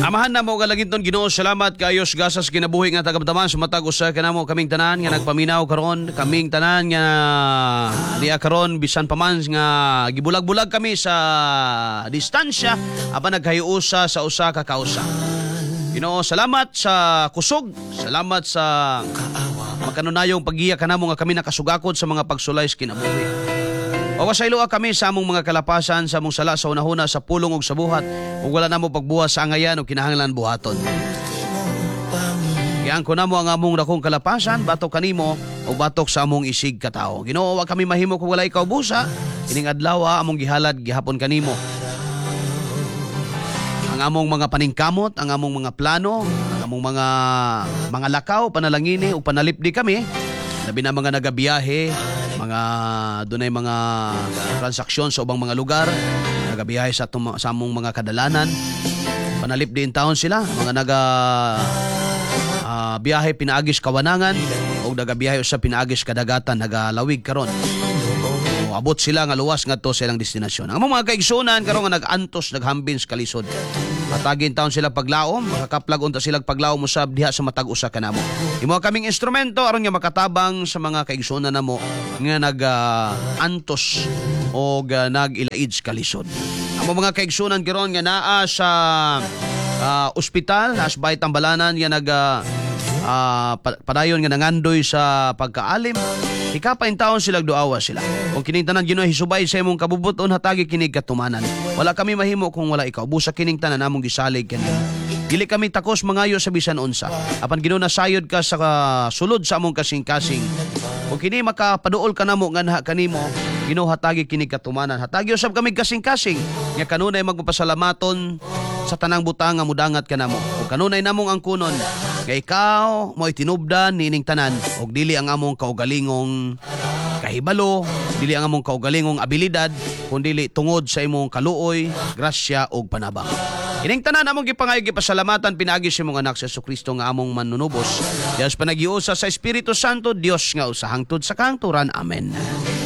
Amahan na mo galagit nun Ginoo, salamat kayos gasas kinabuhi nga tagamdaman sa matag usa kanamo kaming tanan nga nagpaminaw karon, kaming tanan nga diya karon bisan pa man nga gibulag-bulag kami sa distansya apan naghiusa sa usa ka kausa. Ginoo, salamat sa kusog, salamat sa makanunayong paggiya kanamo nga kami nakasugakod sa mga pagsulay sa kinabuhi. O wasayloa kami sa among mga kalapasan, sa among sala sa unahuna sa pulong ug sa buhat, ug wala namo pagbuhat sa angayan o kinahanglan buhaton. Kaya ko namo ang among dakong kalapasan, batok kanimo o batok sa among isig katao. Ginoo, wa kami mahimo kung wala ikaw busa, ining adlaw among gihalad gihapon kanimo. Ang among mga paningkamot, ang among mga plano, ang among mga lakaw, panalangini o panalipdi kami, labi na mga nagabiyahe, mga dunay mga transaksyon sa ubang mga lugar, nagabiyahe sa among mga kadalanan, panalip din taon sila, mga biyahe pinaagis kawanangan o nagabiyahe sa pinaagis kadagatan, nagalawig karon. O abot sila nga luwas ngadto sa ilang destinasyon. Ang mga kaigsunan karon nga nagantos, naghambin sa kalisod. Matagin taon sila paglaom, makakaplag unta sila paglaom usab diha sa matag usa kanamo. Imo kaming instrumento aron nga makatabang sa mga kaigsunan namo nga nag-antos o nag-ilaid sa kalisod. Ang mga kaigsunan karon nga naa sa ospital, as bay tambalanan nga padayon nga nangandoy sa pagkaalim, ikapain taon sila duawa sila. Kung kining tanan Ginoo hisubay sa imong kabubuton hatagi kinig katumanan. Wala kami mahimo kung wala ikaw. Busa kining tanan namong gisalig kanimo. Dili kami takos mangayo sa bisan unsa. Apan Ginoo nasayod ka sa sulod sa among kasing-kasing. Kung kini makapaduol ka namo nganha kanimo, Ginoo hatagi kinig katumanan. Hatagi usab kami kasing-kasing nga kanunay magpasalamaton sa tanang butang nga mudangat kanamo. Kung kanunay namong angkunon nga ikaw mo itinubdan nining tanan og dili ang among kaugalingong kahibalo, dili ang among kaugalingong abilidad, kundi tungod sa imong kaluoy, grasya ug panabang. Ining tanan among gipangayo gipasalamatan pinaagi sa imong anak sa Jesucristo nga among manunubos. Dios panagiusa sa Espiritu Santo, Dios nga usa hangtod sa kangturan. Amen.